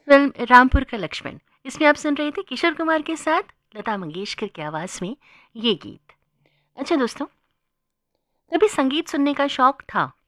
Film Rampur का लक्ष्मण, इसमें आप सुन रहे थे किशोर कुमार के साथ लता मंगेशकर की आवाज़ में ये गीत। अच्छा दोस्तों, कभी संगीत सुनने का शौक था